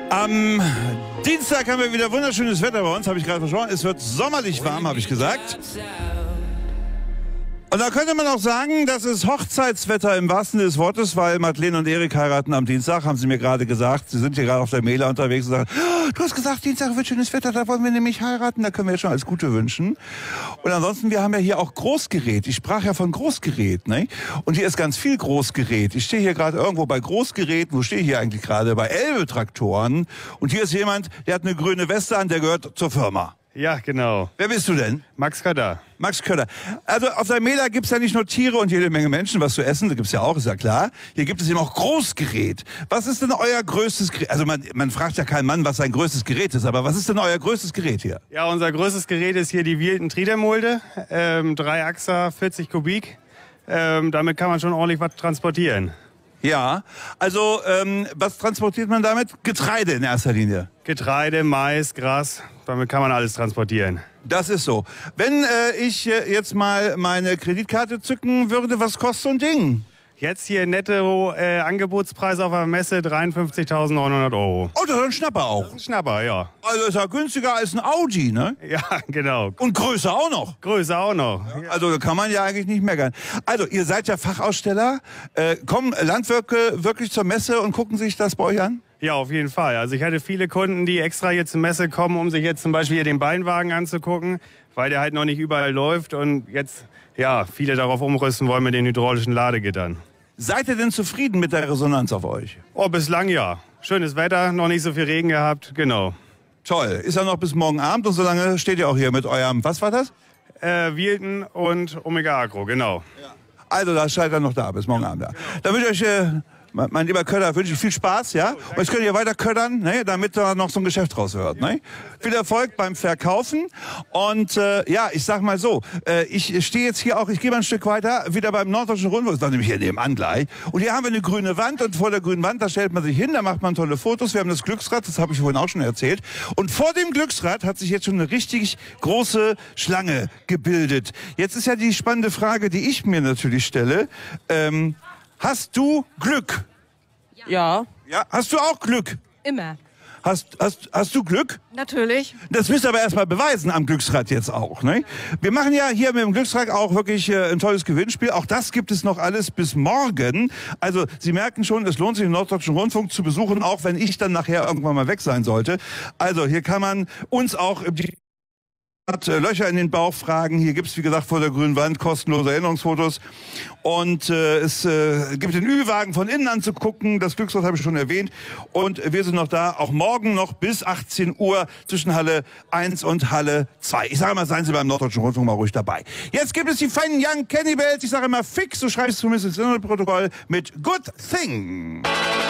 Am Dienstag haben wir wieder wunderschönes Wetter bei uns, habe ich gerade versprochen. Es wird sommerlich warm, habe ich gesagt. Und da könnte man auch sagen, das ist Hochzeitswetter im wahrsten Sinne des Wortes, weil Madeleine und Erik heiraten am Dienstag, haben sie mir gerade gesagt. Sie sind hier gerade auf der Mela unterwegs und sagen, oh, du hast gesagt, Dienstag wird schönes Wetter, da wollen wir nämlich heiraten, da können wir jetzt schon alles Gute wünschen. Und ansonsten, wir haben ja hier auch Großgerät. Ich sprach ja von Großgerät, ne? Und hier ist ganz viel Großgerät. Ich stehe hier gerade irgendwo bei Großgerät. Wo stehe ich hier eigentlich gerade? Bei Elbe-Traktoren. Und hier ist jemand, der hat eine grüne Weste an, der gehört zur Firma. Ja, genau. Wer bist du denn? Max Kötter. Max Kötter. Also auf der Mela gibt's ja nicht nur Tiere und jede Menge Menschen, was zu essen, da gibt's ja auch, ist ja klar. Hier gibt es eben auch Großgerät. Was ist denn euer größtes Gerät? Also man fragt ja keinen Mann, was sein größtes Gerät ist, aber was ist denn euer größtes Gerät hier? Ja, unser größtes Gerät ist hier die Wilton Triedermulde, 3 Achser, 40 Kubik. Damit kann man schon ordentlich was transportieren. Ja, also was transportiert man damit? Getreide in erster Linie. Getreide, Mais, Gras, damit kann man alles transportieren. Das ist so. Wenn ich jetzt mal meine Kreditkarte zücken würde, was kostet so ein Ding? Jetzt hier netto Angebotspreis auf der Messe 53.900 €. Oh, das ist ein Schnapper auch. Ein Schnapper, ja. Also ist ja günstiger als ein Audi, ne? Ja, genau. Und größer auch noch. Größe auch noch. Also da kann man ja eigentlich nicht meckern. Also ihr seid ja Fachaussteller. Kommen Landwirte wirklich zur Messe und gucken sich das bei euch an? Ja, auf jeden Fall. Also ich hatte viele Kunden, die extra hier zur Messe kommen, um sich jetzt zum Beispiel hier den Beinwagen anzugucken, weil der halt noch nicht überall läuft und jetzt ja viele darauf umrüsten wollen mit den hydraulischen Ladegittern. Seid ihr denn zufrieden mit der Resonanz auf euch? Oh, bislang ja. Schönes Wetter, noch nicht so viel Regen gehabt, genau. Toll. Ist ja noch bis morgen Abend und so lange steht ihr auch hier mit eurem, was war das? Wilton und Omega Agro, genau. Also da seid ihr noch da, bis morgen Abend. Ja. Da wünsche ich euch, mein lieber Kötter, wünsche ich viel Spaß, ja? Und jetzt könnt ihr weiter köttern, ne? Damit da noch so ein Geschäft raus wird, ne? Viel Erfolg beim Verkaufen. Und ja, ich sag mal so, ich stehe jetzt hier auch, ich gehe mal ein Stück weiter, wieder beim Norddeutschen Rundfunk, das ist nämlich hier nebenan gleich. Und hier haben wir eine grüne Wand und vor der grünen Wand, da stellt man sich hin, da macht man tolle Fotos. Wir haben das Glücksrad, das habe ich vorhin auch schon erzählt. Und vor dem Glücksrad hat sich jetzt schon eine richtig große Schlange gebildet. Jetzt ist ja die spannende Frage, die ich mir natürlich stelle. Hast du Glück? Ja. Ja, hast du auch Glück? Immer. Hast du Glück? Natürlich. Das müsst ihr aber erstmal beweisen am Glücksrad jetzt auch, ne? Wir machen ja hier mit dem Glücksrad auch wirklich ein tolles Gewinnspiel. Auch das gibt es noch alles bis morgen. Also Sie merken schon, es lohnt sich, den Norddeutschen Rundfunk zu besuchen, auch wenn ich dann nachher irgendwann mal weg sein sollte. Also hier kann man uns auch Löcher in den Bauch fragen. Hier gibt's wie gesagt, vor der grünen Wand kostenlose Erinnerungsfotos. Und es gibt den Ü-Wagen von innen anzugucken. Das Glücksrad habe ich schon erwähnt. Und wir sind noch da, auch morgen noch bis 18 Uhr zwischen Halle 1 und Halle 2. Ich sage mal, seien Sie beim Norddeutschen Rundfunk mal ruhig dabei. Jetzt gibt es die feinen Young Cannibals. Ich sage immer fix, so schreibe ich es zumindest ins Protokoll mit Good Thing.